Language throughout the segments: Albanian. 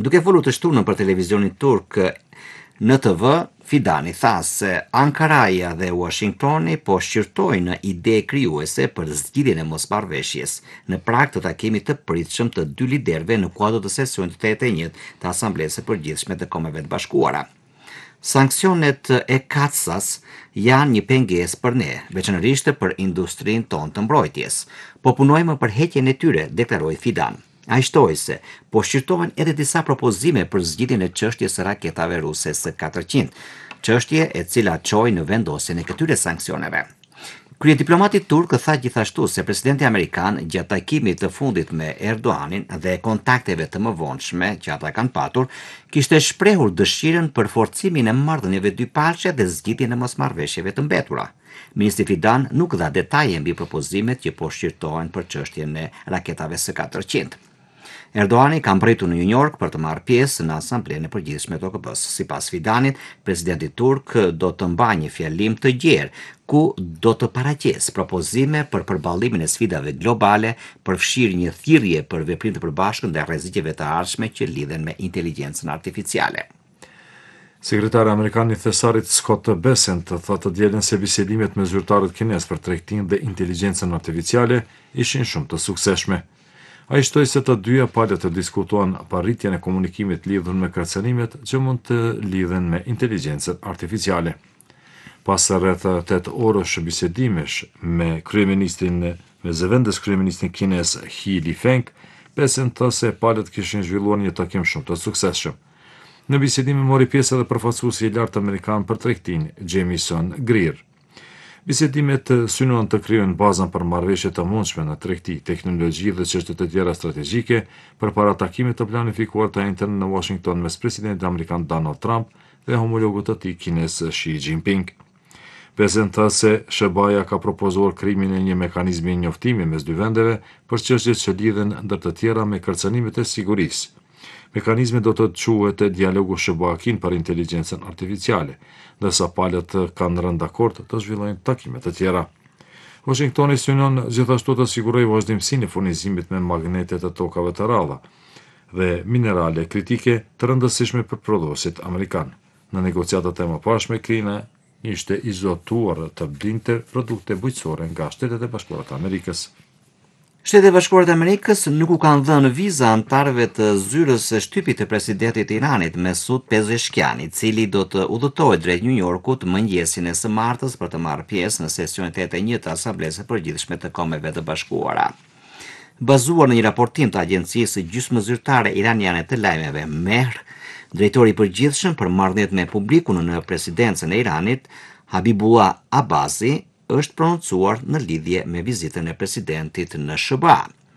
Duke folur të shtunën për televizionin turk në TV, Fidani tha se Ankaraja dhe Washingtoni po shqyrtojnë ide krijuese për zgjidhjen e mosmarrëveshjes në prag të takimit të pritshëm të dy liderëve në kuadër të sesionit të 81 të Asamblesë së Përgjithshme të Kombeve të Bashkuara. Sanksionet e Katsas janë një pengesë për ne, veçanërisht për industrinë tonë të mbrojtjes. Po punojmë për heqjen e tyre, deklaroi Fidan. Ai shtoi se po shqyrtohen edhe disa propozime për zgjidhjen e çështjes së raketave ruse S-400, çështje e cila çoi në vendosjen e këtyre sanksioneve. Kryediplomati turk tha gjithashtu se presidenti amerikan gjatë takimit të fundit me Erdoganin dhe kontakteve të mëvonshme që ata kanë patur, kishte shprehur dëshirën për forcimin e marrëdhënieve dypalçe dhe zgjidhjen e mosmarrëveshjeve të mbetura. Ministri Fidan nuk dha detaje mbi propozimet që po shqyrtohen për çështjen e raketave S-400. Erdoani ka mbritur në New York për të marrë pjesë në Asamblenë e Përgjithshme të OKB-s. Sipas Fidanit, presidenti turk do të mbajë një fjalim të gjerë ku do të paraqesë propozime për përballimin e sfidave globale, përfshirë një thirrje për veprim të përbashkët ndaj rrezikeve të ardhshme që lidhen me inteligjencën artificiale. Sekretari amerikan i thesarit Scott Bessent tha të dielën se bisedimet me zyrtarët kinez për tregtinë dhe inteligjencën artificiale ishin shumë të suksesshme. Ai shtoi se të dyja palët të diskutuan parritjen e komunikimit lidhur me kërcënimet që mund të lidhen me inteligjencën artificiale. Pas rreth 8 orësh bisedimesh me zëvendës kryeministrin kinez He Lifeng, Bessent tha se palët kishin zhvilluar një takim shumë të suksesshëm. Në bisedime mori pjesë edhe përfaqësuesi i lartë amerikan për tregtinë, Jamieson Greer. Bisedimet synuan të krijojnë bazën për marrëveshje të mundshme në tregti, teknologji dhe çështje të tjera strategjike përpara takimit të planifikuar të njëjtën në Washington mes presidentit amerikan Donald Trump dhe homologut të tij kinez Xi Jinping. Bessent tha se SBA ka propozuar krijimin e një mekanizmi njoftimi mes dy vendeve për çështjet që lidhen ndër të tjera me kërcënimet e sigurisë. Mekanizmi do të quhet dialogu SBA-kin për inteligjencën artificiale, ndërsa palët kanë rënë dakord të zhvillojnë takime të tjera. Washingtoni synon gjithashtu të sigurojë vazhdimsinë e furnizimit me magnete të tokave të rralla dhe minerale kritike të rëndësishme për prodhuesit amerikan. Në negociatat e mëparshme, Kina ishte i zotuar të blinte produkte bujqësore nga Shtetet e Bashkuara të Amerikës. Shtetet e Bashkuara të Amerikës nuk u kanë dhënë viza antarëve të zyrës së shtypit të presidentit të Iranit, Mesut Pezeshkian, i cili do të udhëtojë drejt New Yorkut mëngjesin e së martës për të marrë pjesë në sesionin 81 të Asamblesë së Përgjithshme të Kombeve të Bashkuara. Bazuar në një raportim të agjencisë gjysmëzyrtare iraniane të lajmeve Mehr, drejtori i përgjithshëm për marrëdhëniet me publikun në presidencën e Iranit, Habibullah Abazi, është prononcuar në lidhje me vizitën e presidentit në SBA.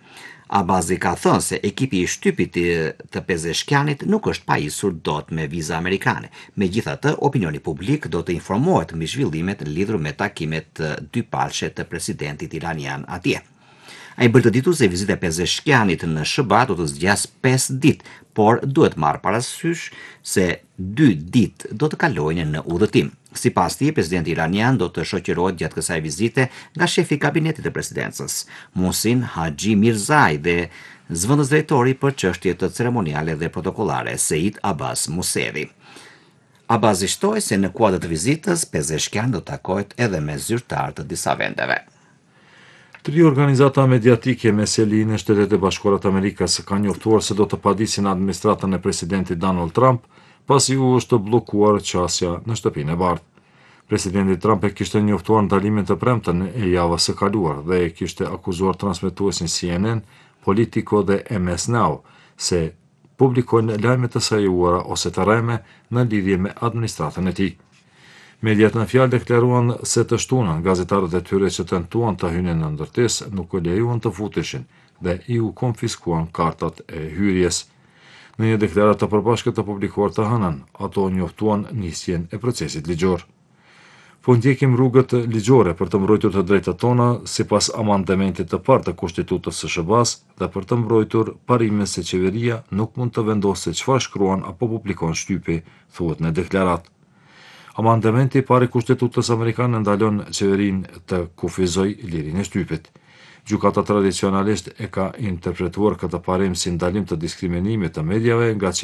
Abazi ka thënë se ekipi i shtypit të Pezeshkianit nuk është pajisur dot me viza amerikane. Megjithatë, opinioni publik do të informohet mbi zhvillimet lidhur me takimet dypalçe të presidentit iranian atje. Ai bërë të ditur se vizita e Pezeshkianit në SBA do të zgjas 5 ditë, por duhet marrë parasysh se 2 ditë do të kalojnë në udhëtim. Sipas tij, presidenti iranian do të shoqërohet gjatë kësaj vizite nga shefi i kabinetit të presidencës, Mohsin Haxhi Mirzai, dhe zëvendës drejtori për çështje të ceremoniale dhe protokollare, Seid Abbas Musevi. Abazi shtoi se në kuadër të vizitës, Pezeshkian do të takohet edhe me zyrtar të disa vendeve. 3 organizata mediatike me seli në Shtetet e Bashkuara të Amerikës kanë njoftuar se do të padisin administratën e presidentit Donald Trump pasi u është bllokuar qasja në Shtëpinë e Bardhë. Presidenti Trump e kishte njoftuar ndalimin të premten e javës së kaluar dhe e kishte akuzuar transmetuesin CNN, Politico dhe MS Now se publikojnë lajme të sajuara ose të rreme në lidhje me administratën e tij. Mediat në fjalë deklaruan se të shtunën gazetarët e tyre që tentuan të hynin në ndërtesë nuk u lejuan të futeshin dhe i u konfiskuan kartat e hyrjes. Në një deklaratë të përbashkët të publikuar të hënën, ato njoftuan nisjen e procesit ligjor. Po ndjekim rrugët ligjore për të mbrojtur të drejtat tona sipas amandamentit të parë të Kushtitutës së SBA-s dhe për të mbrojtur parimin se qeveria nuk mund të vendosë çfarë shkruan apo publikon shtypi, thuhet në deklaratë. Amandamenti i parë i Kushtetutës amerikane ndalon qeverinë të kufizojë lirinë e shtypit. Gjykata tradicionalisht e ka interpretuar këtë parim si ndalim të diskriminimit të mediave nga